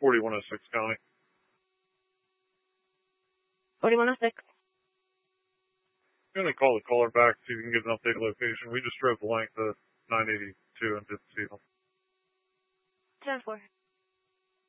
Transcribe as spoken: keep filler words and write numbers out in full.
forty-one oh six County. forty-one oh six. I'm going to call the caller back, see if we can get an updated location. We just drove the length of nine eighty